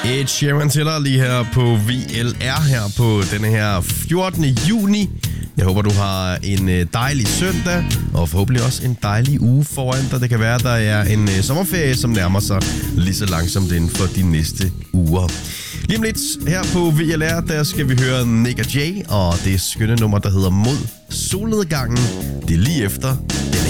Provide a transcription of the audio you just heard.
Ed Sheeran tæller lige her på VLR her på denne her 14. juni. Jeg håber, du har en dejlig søndag, og forhåbentlig også en dejlig uge foran dig. Det kan være, der er en sommerferie, som nærmer sig lige så langsomt inden for de næste uger. Lige om lidt her på VLR, der skal vi høre Nick og Jay, og det skønne nummer, der hedder Mod Solnedgangen. Det er lige efter